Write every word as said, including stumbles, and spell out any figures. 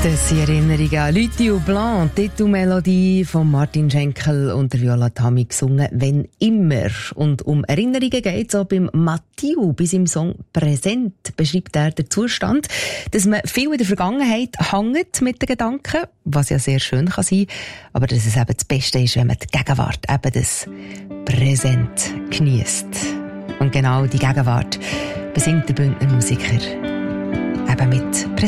Das sind Erinnerungen an Lutti und Blanc, die Titelmelodie von Martin Schenkel und der Viola Tammy gesungen, «Wenn immer». Und um Erinnerungen geht es auch beim Mathieu. Bei seinem Song «Präsent» beschreibt er den Zustand, dass man viel in der Vergangenheit hängt mit den Gedanken, was ja sehr schön kann sein, aber dass es eben das Beste ist, wenn man die Gegenwart, eben das Präsent geniesst. Und genau die Gegenwart besingt der Bündner Musiker eben mit Präsent.